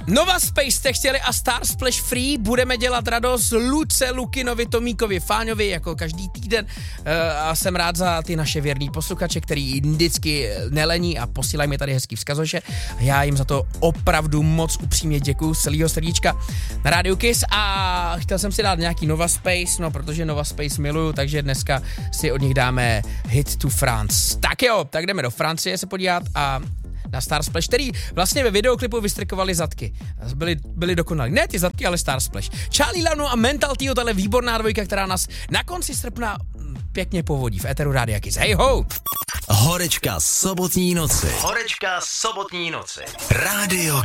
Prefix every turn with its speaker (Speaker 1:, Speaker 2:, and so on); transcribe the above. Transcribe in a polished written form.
Speaker 1: Nova Space jste chtěli a Star Splash Free, budeme dělat radost Luce, Lukinovi, Tomíkovi, Fáňovi jako každý týden a jsem rád za ty naše věrný posluchače, který vždycky nelení a posílají mi tady hezký vzkazoše. Já jim za to opravdu moc upřímně děkuju z celého srdíčka na Rádiu Kiss a chtěl jsem si dát nějaký Nova Space, no protože Nova Space miluju, takže dneska si od nich dáme Hit to France. Tak jo, tak jdeme do Francie se podívat a na Star Splash, který vlastně ve videoklipu vystrkovali zadky. Byly dokonalí. Ne ty zadky, ale Star Splash. Charlie Lanu a Mental Tio, tahle výborná dvojka, která nás na konci srpna pěkně povodí v éteru Rádia Kiss. Hej ho!
Speaker 2: Horečka sobotní noci.
Speaker 3: Horečka sobotní noci.
Speaker 2: Rádio